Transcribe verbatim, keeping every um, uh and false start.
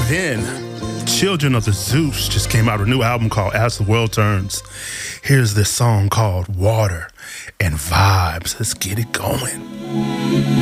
then, Children of the Zeus just came out with a new album called As the World Turns. Here's this song called Water and Vibes. Let's get it going.